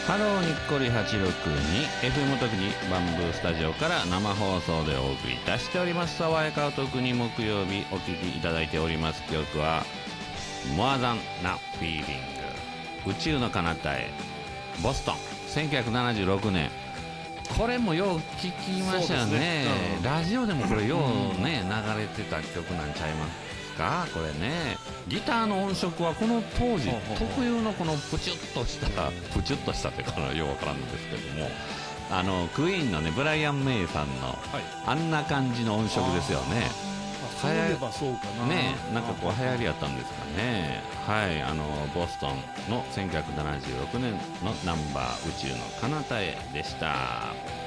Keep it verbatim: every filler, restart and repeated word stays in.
ハローにっこりはちろくに エフエム 特にバンブースタジオから生放送でお送りいたしております。爽やかお特に木曜日お聴きいただいております曲は More Than a Feeling 宇宙の彼方へボストンせんきゅうひゃくななじゅうろくねん。これもよう聞きましたよ ね, ね、うん、ラジオでもこれようね流れてた曲なんちゃいますか。これねギターの音色はこの当時特有のこのプチュッとしたプチュッとしたってかようわからんのですけども、あのクイーンのねブライアン・メイさんの、はい、あんな感じの音色ですよね。 そういえばそうかなね、なんかこう流行りやったんですかね。はい、あのボストンのせんきゅうひゃくななじゅうろくねんのナンバー宇宙の彼方へでした。